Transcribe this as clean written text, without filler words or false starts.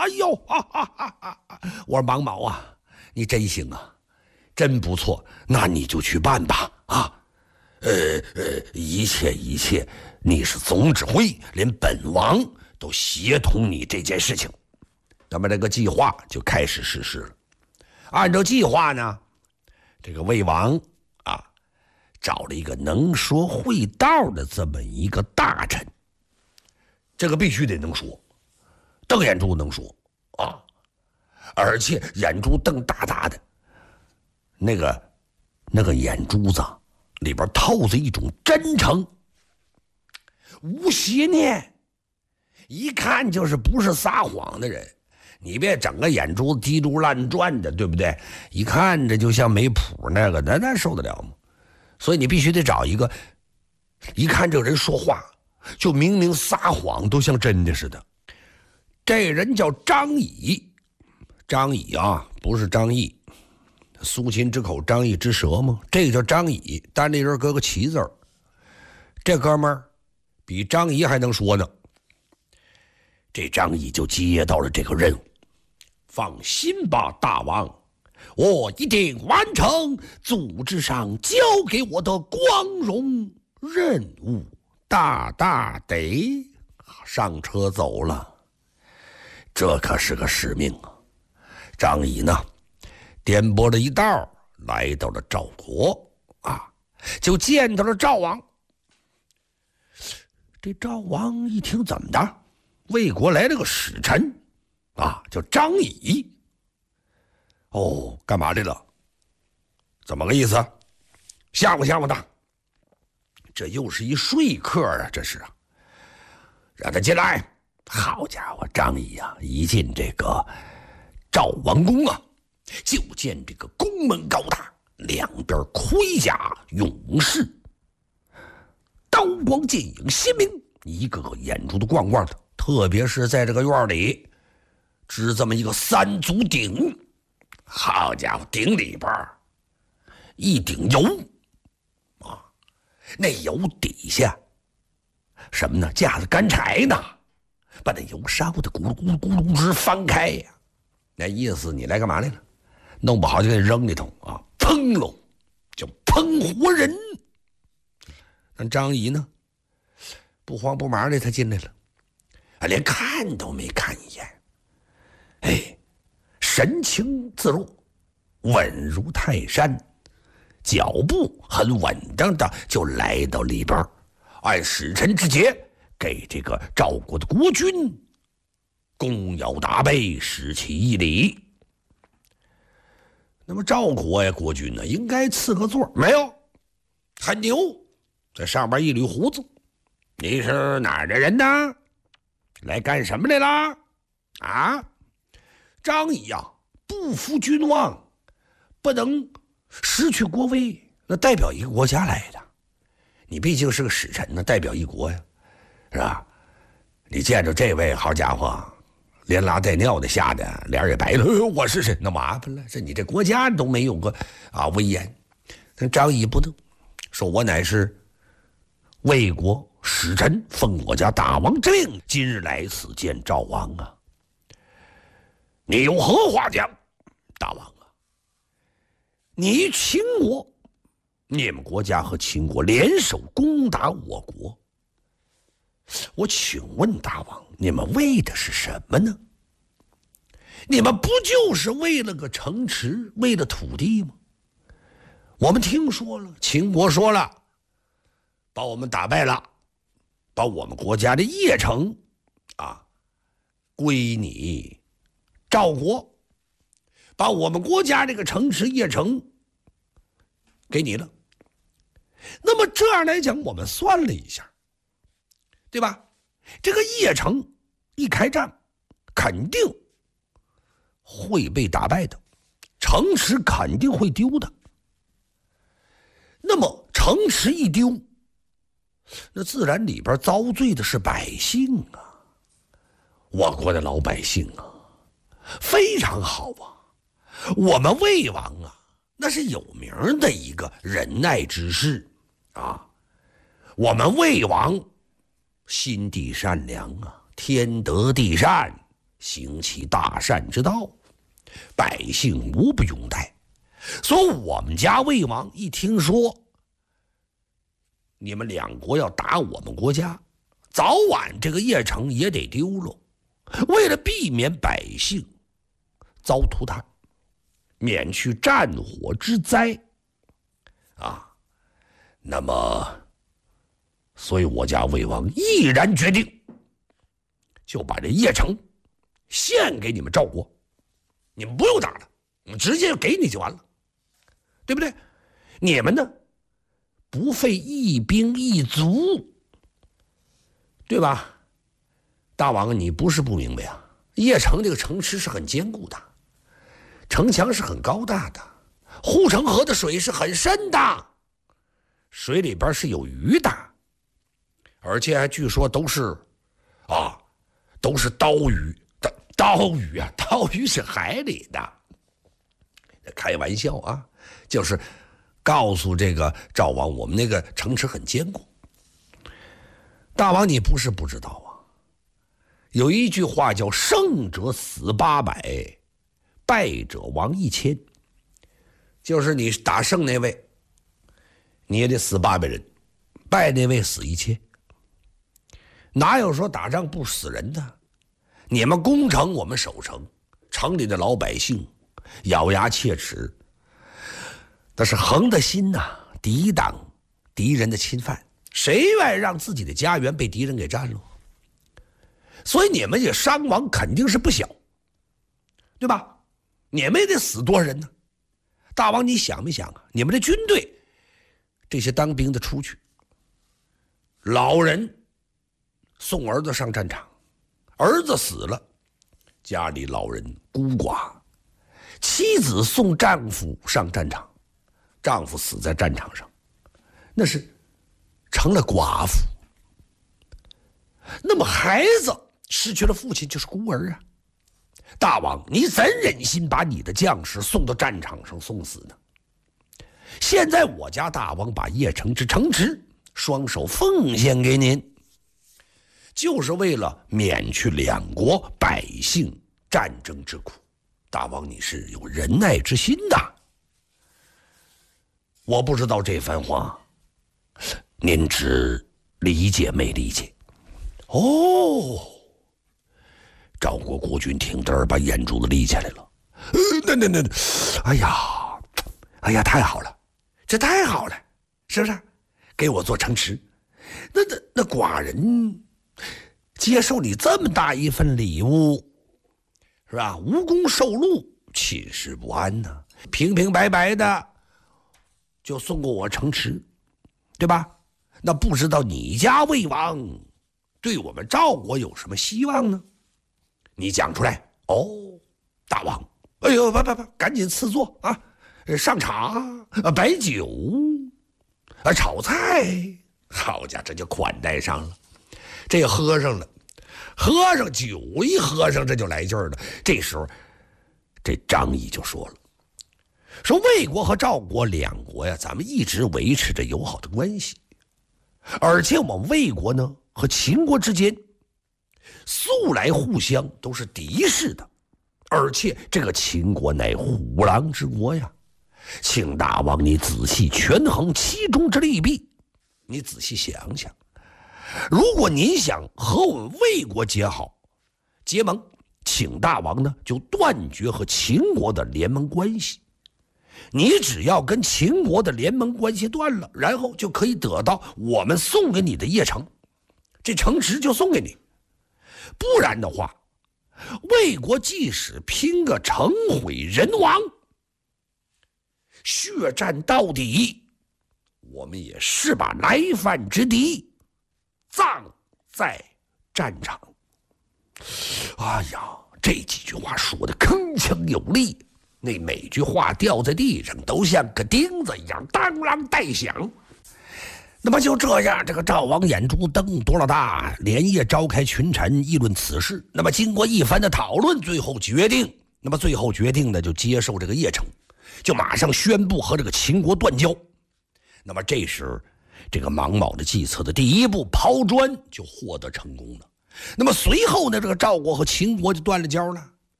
哎呦，我说王某啊，你真行啊，真不错，那你就去办吧啊。一切，你是总指挥，连本王都协同你这件事情。那么这个计划就开始实施了。按照计划呢，这个魏王啊，找了一个能说会道的这么一个大臣，这个必须得能说，瞪眼珠能说啊，而且眼珠瞪大大的，那个眼珠子里边透着一种真诚，无邪念，一看就是不是撒谎的人。你别整个眼珠子滴嘟乱转的，对不对？一看着就像没谱那个，那受得了吗？所以你必须得找一个，一看这个人说话就明明撒谎都像真的似的。这人叫张乙，张乙啊，不是张毅，苏秦之口张毅之舌吗？这个叫张乙，单立人搁个齐字儿。这哥们儿比张仪还能说呢。这张仪就接到了这个任务。放心吧，大王，我一定完成组织上交给我的光荣任务。大得上车走了。这可是个使命啊！张仪呢，颠簸了一道，来到了赵国啊，就见到了赵王。这赵王一听，怎么的？魏国来了个使臣啊，叫张仪。哦，干嘛来了？怎么个意思？吓唬他？这又是一说客啊，这是啊！让他进来。好家伙，张仪啊，一进这个赵王宫啊，就见这个宫门高大，两边盔甲勇士，刀光剑影鲜明，一个个眼珠子光光的。特别是在这个院里支这么一个三足鼎，好家伙，鼎里边一鼎油啊，那油底下什么呢？架着干柴呢，把那油烧的咕噜咕噜咕噜直翻开呀。那意思你来干嘛来了？弄不好就给你扔里头啊，砰喽，就砰活人。但张仪呢，不慌不忙的他进来了。连看都没看一眼，哎，神情自若，稳如泰山，脚步很稳当的就来到里边，按使臣之节给这个赵国的国君弓腰打背，施其一礼。那么赵国呀，国君呢，应该赐个座，没有，很牛，在上边一捋胡子。你是哪儿的人呢？来干什么来了？啊，张仪啊，不负君望，不能失去国威，那代表一个国家来的，你毕竟是个使臣呢，代表一国呀，是吧？你见着这位，好家伙，连拉带尿的，吓得脸也白了。我是谁？那麻烦了，这你这国家都没有个威严。但张仪不能说，我乃是魏国使臣，奉我家大王之命，今日来此见赵王啊！你有何话讲？大王啊，你秦国，你们国家和秦国联手攻打我国，我请问大王，你们为的是什么呢？你们不就是为了个城池，为了土地吗？我们听说了，秦国说了，把我们打败了，把我们国家的邺城归你赵国，把我们国家这个城池邺城给你了。那么这样来讲，我们算了一下，对吧？这个邺城一开战，肯定会被打败的，城池肯定会丢的。那么城池一丢，那自然里边遭罪的是百姓啊，我国的老百姓啊，非常好啊。我们魏王啊，那是有名的一个仁爱之士啊。我们魏王心地善良啊，天德地善， 行其大善之道，百姓无不拥戴。所以我们家魏王一听说你们两国要打我们国家，早晚这个邺城也得丢了。为了避免百姓遭涂炭，免去战火之灾那么所以我家魏王毅然决定，就把这邺城献给你们赵国，你们不用打了，我们直接就给你就完了，对不对？你们呢，不费一兵一卒，对吧？大王，你不是不明白啊，邺城这个城池是很坚固的，城墙是很高大的，护城河的水是很深的，水里边是有鱼的，而且还据说都是刀鱼。刀鱼啊，刀鱼是海里的。开玩笑啊，就是告诉这个赵王，我们那个城池很坚固。大王，你不是不知道啊，有一句话叫胜者死800，败者亡1000，就是你打胜那位你也得死800人，败那位死1000。哪有说打仗不死人的？你们攻城，我们守城，城里的老百姓咬牙切齿，那是横的心抵挡敌人的侵犯，谁愿意让自己的家园被敌人给占了？所以你们也伤亡肯定是不小，对吧？你们也得死多少人呢？大王，你想没想啊？你们的军队这些当兵的出去，老人送儿子上战场，儿子死了，家里老人孤寡，妻子送丈夫上战场，丈夫死在战场上，那是成了寡妇。那么孩子失去了父亲就是孤儿啊。大王，你怎忍心把你的将士送到战场上送死呢？现在我家大王把邺城之城池双手奉献给您，就是为了免去两国百姓战争之苦。大王，你是有仁爱之心的。我不知道这番话您只理解没理解？赵国国君听这儿把眼珠子立起来了。哎呀，太好了，这太好了，是不是？给我做城池，那寡人接受你这么大一份礼物，是吧？无功受禄，寝食不安呢。平平白白的就送过我城池，对吧？那不知道你家魏王对我们赵国有什么希望呢？你讲出来。大王，哎呦，不，赶紧赐座啊！上茶摆酒炒菜，好家伙，这就款待上了。这喝上了，喝上酒一喝上，这就来劲儿了。这时候，这张仪就说了，说魏国和赵国两国呀，咱们一直维持着友好的关系，而且我们魏国呢和秦国之间素来互相都是敌视的，而且这个秦国乃虎狼之国呀，请大王你仔细权衡其中之利弊，你仔细想想，如果您想和我们魏国结盟，请大王呢就断绝和秦国的联盟关系。你只要跟秦国的联盟关系断了，然后就可以得到我们送给你的邺城，这城池就送给你。不然的话，魏国即使拼个城毁人亡，血战到底，我们也是把来犯之敌，葬在战场。哎呀，这几句话说的铿锵有力，那每句话掉在地上都像个钉子一样当啷带响。那么就这样，这个赵王眼珠瞪多了大，连夜召开群臣议论此事。那么经过一番的讨论，最后决定呢就接受这个邺城，就马上宣布和这个秦国断交。那么这时这个芒卯的计策的第一步抛砖就获得成功了。 那么随后呢，这个赵国和秦国就断了交了。